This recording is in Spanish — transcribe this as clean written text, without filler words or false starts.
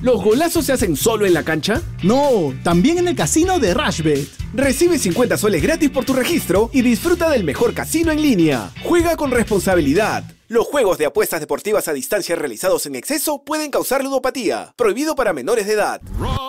¿Los golazos se hacen solo en la cancha? No, también en el casino de Rashbet. Recibe 50 soles gratis por tu registro y disfruta del mejor casino en línea. Juega con responsabilidad. Los juegos de apuestas deportivas a distancia realizados en exceso pueden causar ludopatía. Prohibido para menores de edad.